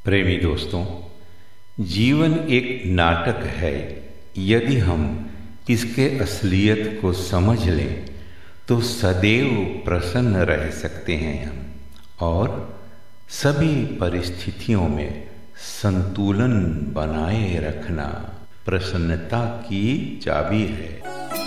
प्रेमी दोस्तों, जीवन एक नाटक है। यदि हम इसके असलियत को समझ लें तो सदैव प्रसन्न रह सकते हैं हम, और सभी परिस्थितियों में संतुलन बनाए रखना प्रसन्नता की चाबी है।